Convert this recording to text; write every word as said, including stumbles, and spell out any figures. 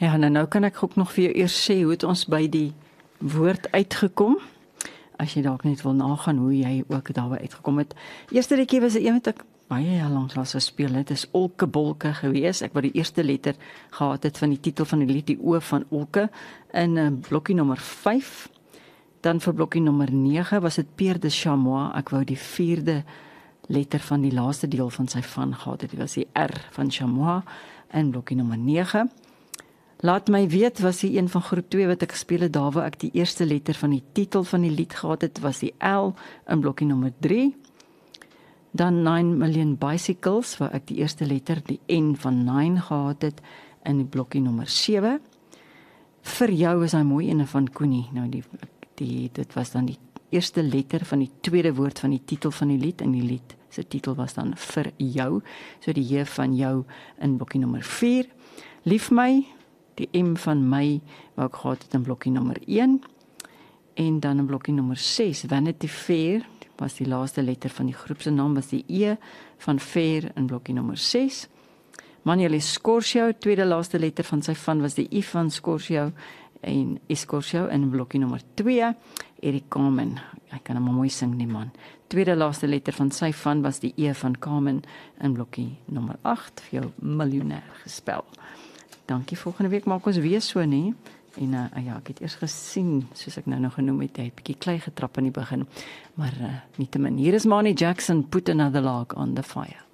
Ja, nou, nou kan ek ook nog vir jou eers sê hoe het ons by die woord uitgekom. As jy dalk net wil nagaan hoe jy ook daarby uitgekom het. Eerste liedjie was 'n een wat ek baie jaar lank al gespeel het. Dit is Olke Bolke gewees. Ek wou die eerste letter gehad het van die titel van die lied, die O van Olke, in uh, blokkie nommer vyf. Dan vir blokkie nommer nege was dit Pierre de Chamois. Ek wou die vierde letter van die laaste deel van sy van gehad het. Dit was die R van Chamois in blokkie nommer nege. Laat my weet was die een van groep twee wat ek gespeel het, daar waar ek die eerste letter van die titel van die lied gehad het, was die L in blokkie nommer drie. Dan nine million bicycles, waar ek die eerste letter, die N van nine gehad het, in die blokkie nommer sewe. Vir jou is hy mooi ene van Koenie. Nou die, die, dit was dan die eerste letter van die tweede woord van die titel van die lied, en die lied se titel was dan Vir jou, so die J van jou in blokkie nommer vier. Lief my, die M van my, wou ek gehad het in blokkie nommer een, en dan in blokkie nommer ses, Vanity Fair, was die laaste letter van die groep se naam, was die E van Fair in blokkie nommer ses. Manuel Scorsio, tweede laaste letter van sy van, was die I van Scorsio, en Escorsio in blokkie nommer twee, Erik Kamen, hy kan hom mooi sing die man. Tweede laaste letter van sy van was die E van Kamen in blokkie nommer agt, vir jou miljonair gespel. Dankie, volgende week maak ons weer so, nee. En uh, ja, ek het eers gesien, soos ek nou nog genoem het, hy het bietjie klei getrap in die begin, maar uh, nietemin. Hier is Manny Jackson, Put Another Log on the Fire.